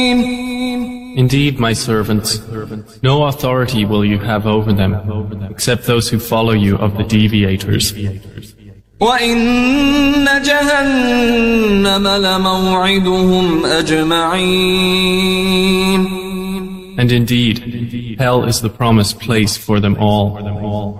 Indeed, my servants, no authority will you have over them, except those who follow you of the deviators. وَإِنَّ جَهَنَّمَ لَمَوْعِدُهُمْ أَجْمَعِينَ. And indeed, hell is the promised place for them all.